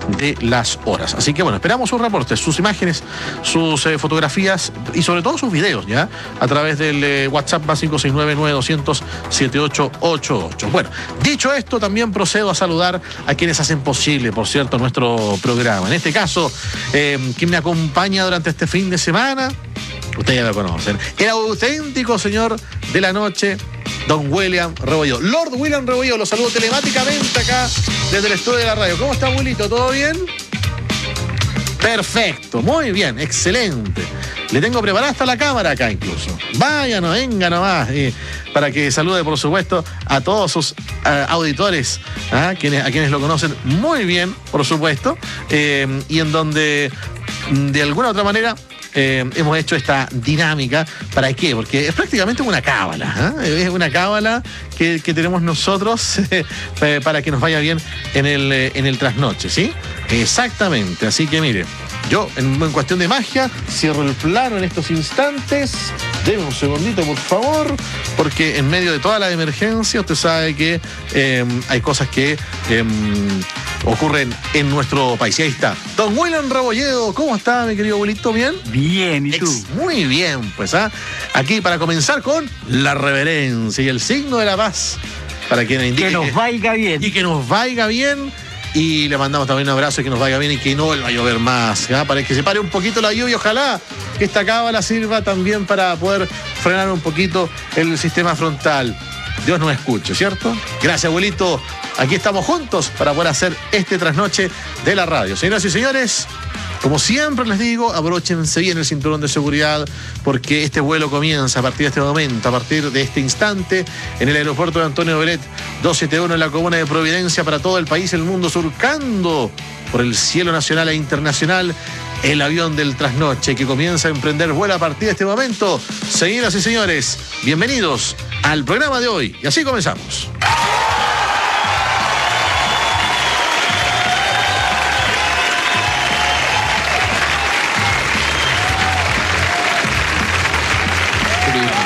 de las horas. Así que bueno, esperamos sus reportes, sus imágenes, sus fotografías y sobre todo sus videos, ¿ya? A través del WhatsApp más 569-9200-7888. Bueno, dicho esto, también procedo a saludar a quienes hacen posible, por cierto, nuestro programa. En este caso, quien me acompaña durante este fin de semana, ustedes ya lo conocen, el auténtico señor de la noche, don William Rebolledo. Lord William Rebolledo, lo saludo telemáticamente acá desde el estudio de la radio. ¿Cómo está, Wilito? ¿Todo bien? Perfecto, muy bien, excelente. Le tengo preparada hasta la cámara acá incluso. Váyanos, venga nomás, para que salude, por supuesto, a todos sus auditores, a quienes lo conocen muy bien, por supuesto, y en donde, de alguna u otra manera, hemos hecho esta dinámica. ¿Para qué? Porque es prácticamente una cábala, es una cábala que tenemos nosotros para que nos vaya bien en el trasnoche, ¿sí? Exactamente, así que mire, yo en cuestión de magia cierro el plano en estos instantes. Deme un segundito, por favor, porque en medio de toda la emergencia usted sabe que hay cosas que ocurren en nuestro país. Y ahí está, don William Rebolledo. ¿Cómo está, mi querido abuelito? ¿Bien? Bien, ¿y tú? Muy bien, pues, aquí para comenzar con la reverencia y el signo de la paz, para que nos indique que nos vaya bien. Y que nos vaya bien. Y le mandamos también un abrazo y que nos vaya bien y que no vuelva a llover más, para que se pare un poquito la lluvia. Ojalá que esta cábala sirva también para poder frenar un poquito el sistema frontal. Dios nos escuche, ¿cierto? Gracias, abuelito. Aquí estamos juntos para poder hacer este trasnoche de la radio. Señoras y señores, como siempre les digo, abróchense bien el cinturón de seguridad, porque este vuelo comienza a partir de este momento, a partir de este instante, en el aeropuerto de Antonio Bellet 271 en la comuna de Providencia, para todo el país, el mundo, surcando por el cielo nacional e internacional el avión del trasnoche que comienza a emprender vuelo a partir de este momento. Señoras y señores, bienvenidos al programa de hoy. Y así comenzamos.